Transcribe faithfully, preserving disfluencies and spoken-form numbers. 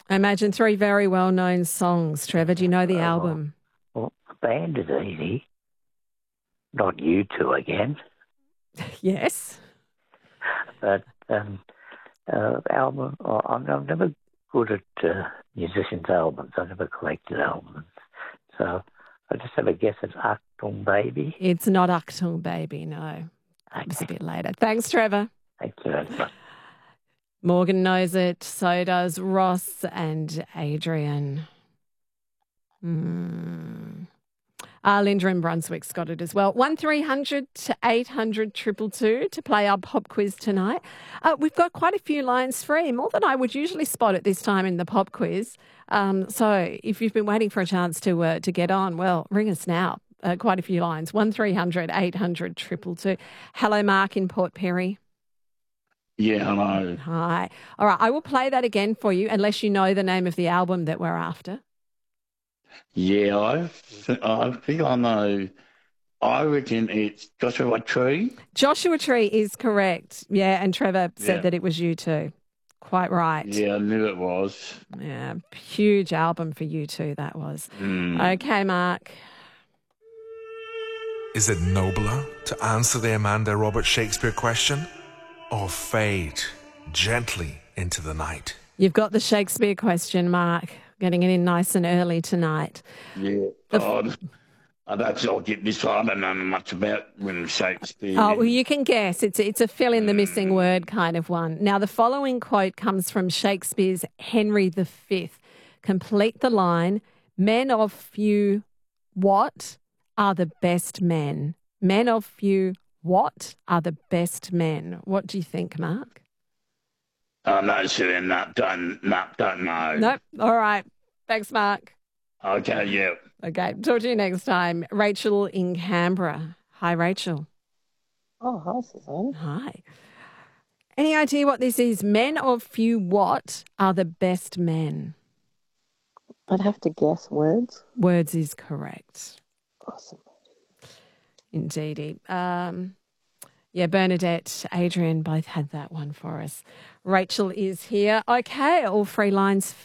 I imagine three very well-known songs. Trevor, do you know the Uh, album? Well, the band is easy. Not you two again. Yes. But um, uh, album, oh, I'm, I'm never good at uh, musicians' albums. I never collected albums. So I just have a guess at Achtung Baby. It's not Achtung Baby, no. It was a bit later. Thanks, Trevor. Thank you very much. Morgan knows it, so does Ross and Adrian. Hmm. Uh, Linda in Brunswick's got it as well. one three hundred to eight hundred two two two to play our pop quiz tonight. Uh, we've got quite a few lines free, more than I would usually spot at this time in the pop quiz. Um, so if you've been waiting for a chance to uh, to get on, well, ring us now. Uh, quite a few lines. one three hundred eight hundred two two two. Hello, Mark in Port Perry. Yeah, hello. Hi. All right, I will play that again for you unless you know the name of the album that we're after. Yeah, I, I think I know. I reckon it's Joshua Tree. Joshua Tree is correct. Yeah, and Trevor said Yeah. that it was you too. Quite right. Yeah, I knew it was. Yeah, huge album for you too, that was. Mm. Okay, Mark. Is it nobler to answer the Amanda Robert Shakespeare question or fade gently into the night? You've got the Shakespeare question, Mark. Getting it in nice and early tonight. Yeah. Oh, I don't I'll get this one. I don't know much about William Shakespeare. Oh, well, you can guess. It's, it's a fill in the missing word kind of one. Now, the following quote comes from Shakespeare's Henry the Fifth. Complete the line. Men of few what are the best men? Men of few what are the best men? What do you think, Mark? Oh, no, sir, no, don't, no, don't know. Nope. All right. Thanks, Mark. Okay, yeah. Okay. Talk to you next time. Rachel in Canberra. Hi, Rachel. Oh, hi, Suzanne. Hi. Any idea what this is? Men of few what are the best men? I'd have to guess words. Words is correct. Awesome. Indeedy. Um, yeah, Bernadette, Adrian both had that one for us. Rachel is here. Okay, all three lines